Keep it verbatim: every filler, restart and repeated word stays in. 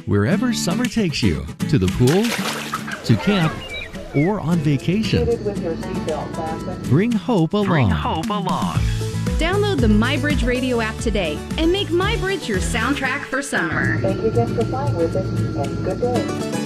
wherever summer takes you, to the pool, to camp, or on vacation. With your seatbelt fastened. Bring hope along. Bring hope along. Download the MyBridge radio app today and make MyBridge your soundtrack for summer. Thank you again for flying with us, and good day.